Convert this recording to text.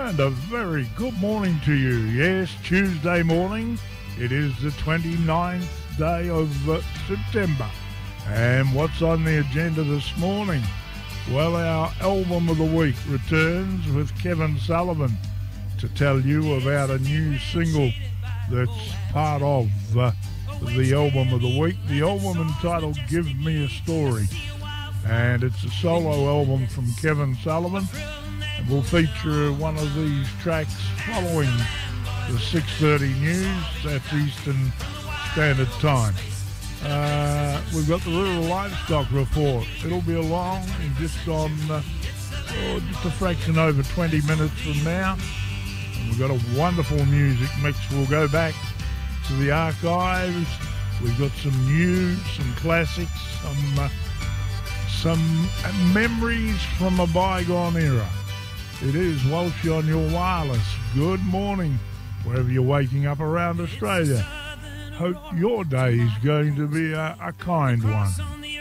And a very good morning to you. Yes, Tuesday morning. It is the 29th day of September. And what's on the agenda this morning? Well, our album of the week returns with Kevin Sullivan to tell you about a new single that's part of the album of the week. The album entitled Give Me a Story. And it's a solo album from Kevin Sullivan. And we'll feature one of these tracks following the 6:30 news. That's Eastern Standard Time. We've got the Rural Livestock Report. It'll be along in just a fraction over 20 minutes from now. And we've got a wonderful music mix. We'll go back to the archives. We've got some news, some classics, some memories from a bygone era. It is Walsh on your wireless. Good morning, wherever you're waking up around Australia. Hope your day is going to be a kind one.